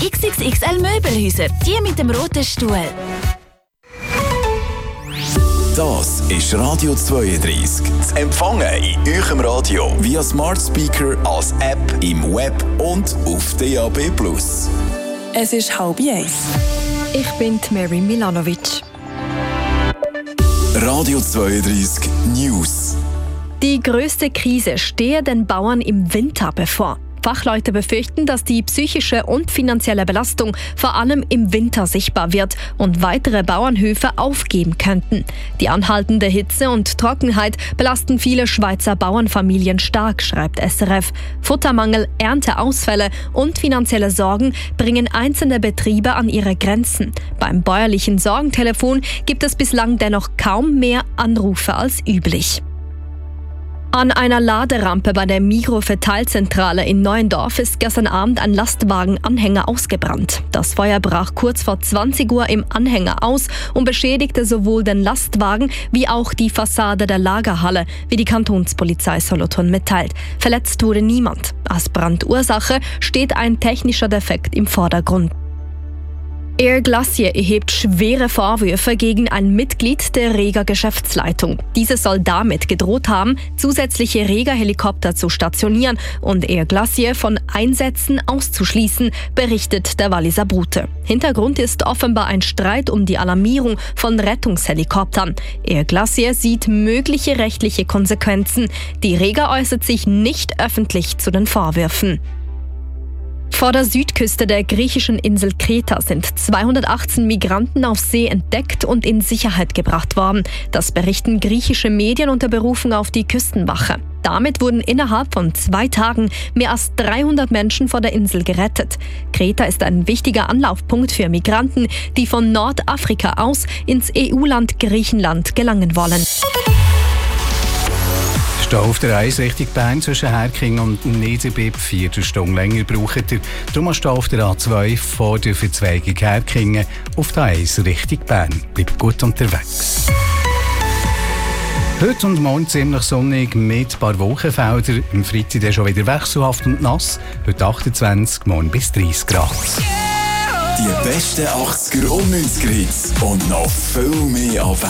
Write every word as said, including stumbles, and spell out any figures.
X X X L Möbelhäuser, die mit dem roten Stuhl. Das ist Radio zweiunddreißig. Zu empfangen in eurem Radio via Smart Speaker, als App, im Web und auf D A B Plus. Es ist halb eins. Ich bin Mary Milanovic. Radio zweiunddreißig News. Die grösste Krise stehe den Bauern im Winter bevor. Fachleute befürchten, dass die psychische und finanzielle Belastung vor allem im Winter sichtbar wird und weitere Bauernhöfe aufgeben könnten. Die anhaltende Hitze und Trockenheit belasten viele Schweizer Bauernfamilien stark, schreibt S R F. Futtermangel, Ernteausfälle und finanzielle Sorgen bringen einzelne Betriebe an ihre Grenzen. Beim bäuerlichen Sorgentelefon gibt es bislang dennoch kaum mehr Anrufe als üblich. An einer Laderampe bei der Migros-Verteilzentrale in Neuendorf ist gestern Abend ein Lastwagenanhänger ausgebrannt. Das Feuer brach kurz vor zwanzig Uhr im Anhänger aus und beschädigte sowohl den Lastwagen wie auch die Fassade der Lagerhalle, wie die Kantonspolizei Solothurn mitteilt. Verletzt wurde niemand. Als Brandursache steht ein technischer Defekt im Vordergrund. Air Glacier erhebt schwere Vorwürfe gegen ein Mitglied der Rega-Geschäftsleitung. Diese soll damit gedroht haben, zusätzliche Rega-Helikopter zu stationieren und Air Glacier von Einsätzen auszuschließen, berichtet der Walliser Brute. Hintergrund ist offenbar ein Streit um die Alarmierung von Rettungshelikoptern. Air Glacier sieht mögliche rechtliche Konsequenzen. Die Rega äußert sich nicht öffentlich zu den Vorwürfen. Vor der Südküste der griechischen Insel Kreta sind zweihundertachtzehn Migranten auf See entdeckt und in Sicherheit gebracht worden. Das berichten griechische Medien unter Berufung auf die Küstenwache. Damit wurden innerhalb von zwei Tagen mehr als dreihundert Menschen vor der Insel gerettet. Kreta ist ein wichtiger Anlaufpunkt für Migranten, die von Nordafrika aus ins E U-Land Griechenland gelangen wollen. Auf der eins Richtung Bern zwischen Herking und Niederbipp vier Stunden länger braucht ihr. Darum hast du auf der A zwei vor der Verzweigung Herkingen auf der eins Richtung Bern. Bleib gut unterwegs. Heute und morgen ziemlich sonnig mit ein paar Wolkenfeldern. Am Freitag dann schon wieder wechselhaft und nass. Heute achtundzwanzig, morgen bis dreißig Grad. Die besten achtziger und neunziger Hits und noch viel mehr auf